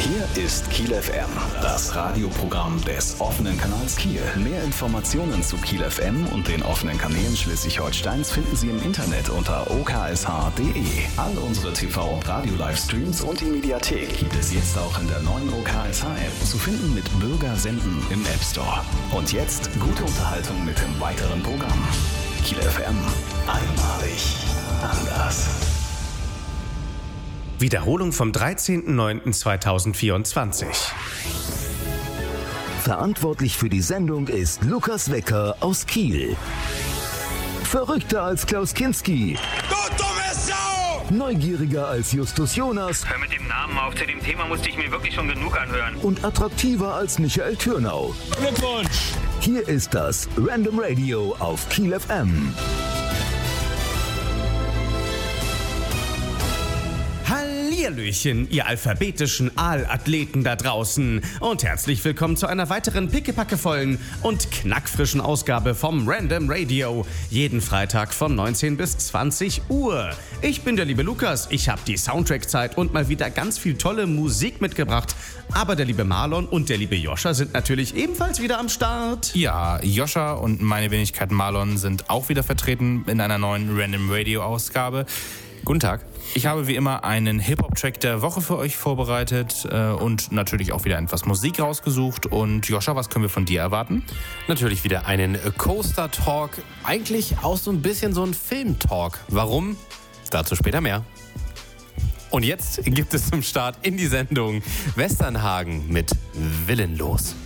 Hier ist Kiel FM, das Radioprogramm des offenen Kanals Kiel. Mehr Informationen zu Kiel FM und den offenen Kanälen Schleswig-Holsteins finden Sie im Internet unter oksh.de. All unsere TV- und Radio-Livestreams und die Mediathek gibt es jetzt auch in der neuen OKSH-App. Zu finden mit Bürger senden im App Store. Und jetzt gute Unterhaltung mit dem weiteren Programm. Kiel FM. Einmalig. Anders. Wiederholung vom 13.09.2024. Verantwortlich für die Sendung ist Lukas Wecker aus Kiel. Verrückter als Klaus Kinski. Du dumme Sau! Neugieriger als Justus Jonas. Hör mit dem Namen auf, zu dem Thema musste ich mir wirklich schon genug anhören. Und attraktiver als Michael Türnau. Glückwunsch! Hier ist das Random Radio auf Kiel FM. Hallihallöchen, ihr alphabetischen Aalathleten da draußen und herzlich willkommen zu einer weiteren pickepackevollen und knackfrischen Ausgabe vom Random Radio. Jeden Freitag von 19 bis 20 Uhr. Ich bin der liebe Lukas, ich habe die Soundtrack-Zeit und mal wieder ganz viel tolle Musik mitgebracht. Aber der liebe Marlon und der liebe Joscha sind natürlich ebenfalls wieder am Start. Ja, Joscha und meine Wenigkeit Marlon sind auch wieder vertreten in einer neuen Random Radio Ausgabe. Guten Tag. Ich habe wie immer einen Hip-Hop-Track der Woche für euch vorbereitet und natürlich auch wieder etwas Musik rausgesucht. Und Joscha, was können wir von dir erwarten? Natürlich wieder einen Coaster-Talk, eigentlich auch so ein bisschen so ein Film-Talk. Warum? Dazu später mehr. Und jetzt gibt es zum Start in die Sendung Westernhagen mit Willenlos.